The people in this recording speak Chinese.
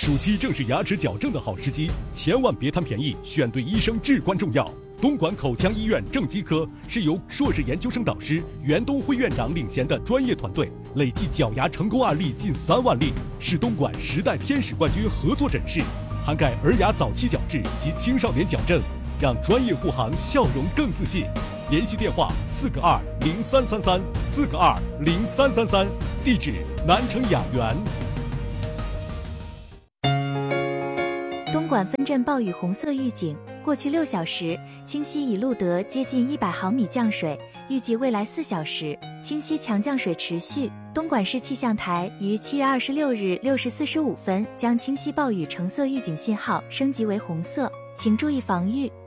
暑期正是牙齿矫正的好时机，千万别贪便宜，选对医生至关重要。东莞口腔医院正畸科是由硕士研究生导师袁东辉院长领衔的专业团队，累计矫牙成功案例近3万例，是东莞10代天使冠军合作诊室，涵盖儿牙早期矫治及青少年矫正，让专业护航笑容更自信。联系电话4个20333，4个20333，地址南城雅园。 东莞分镇暴雨红色预警，过去6小时，清溪已录得接近100毫米降水，预计未来4小时，清溪强降水持续。东莞市气象台于7月26日6时45分将清溪暴雨橙色预警信号升级为红色，请注意防御。